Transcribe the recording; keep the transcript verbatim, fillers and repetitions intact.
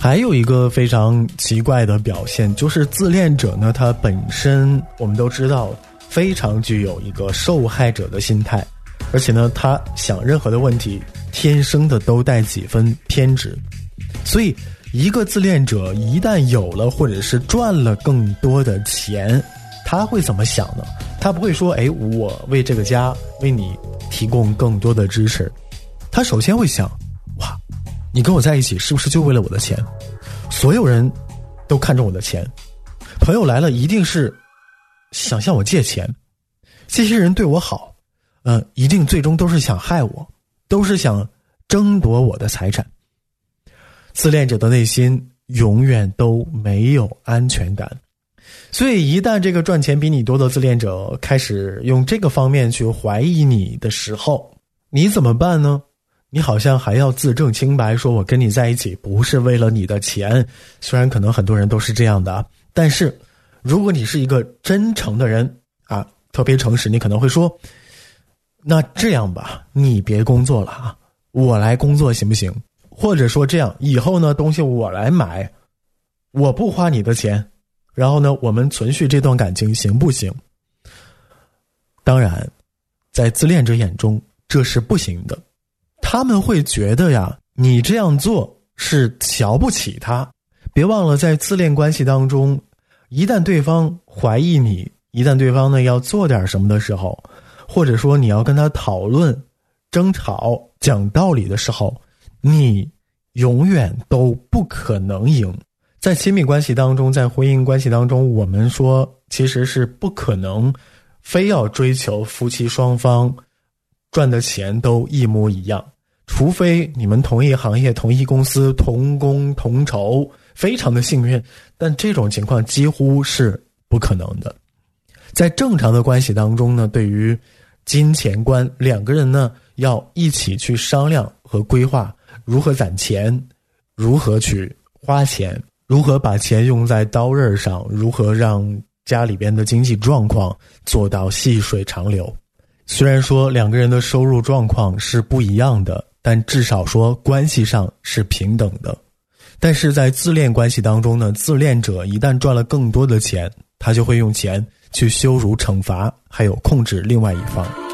还有一个非常奇怪的表现，就是自恋者呢，他本身我们都知道非常具有一个受害者的心态，而且呢，他想任何的问题天生的都带几分偏执。所以一个自恋者一旦有了或者是赚了更多的钱，他会怎么想呢？他不会说，哎，我为这个家为你提供更多的支持，他首先会想，哇，你跟我在一起是不是就为了我的钱？所有人都看重我的钱，朋友来了一定是想向我借钱，这些人对我好，呃，一定最终都是想害我，都是想争夺我的财产。自恋者的内心永远都没有安全感，所以一旦这个赚钱比你多的自恋者开始用这个方面去怀疑你的时候，你怎么办呢？你好像还要自证清白，说我跟你在一起不是为了你的钱，虽然可能很多人都是这样的，但是如果你是一个真诚的人啊，特别诚实，你可能会说，那这样吧，你别工作了啊，我来工作行不行？或者说这样，以后呢，东西我来买，我不花你的钱，然后呢，我们存续这段感情行不行？当然，在自恋者眼中这是不行的，他们会觉得呀，你这样做是瞧不起他。别忘了，在自恋关系当中，一旦对方怀疑你，一旦对方呢要做点什么的时候，或者说你要跟他讨论、争吵、讲道理的时候，你永远都不可能赢。在亲密关系当中，在婚姻关系当中，我们说其实是不可能非要追求夫妻双方赚的钱都一模一样，除非你们同一行业、同一公司、同工同酬，非常的幸运，但这种情况几乎是不可能的。在正常的关系当中呢，对于金钱观，两个人呢要一起去商量和规划如何攒钱，如何去花钱，如何把钱用在刀刃上，如何让家里边的经济状况做到细水长流。虽然说两个人的收入状况是不一样的，但至少说关系上是平等的。但是在自恋关系当中呢，自恋者一旦赚了更多的钱，他就会用钱去羞辱、惩罚，还有控制另外一方。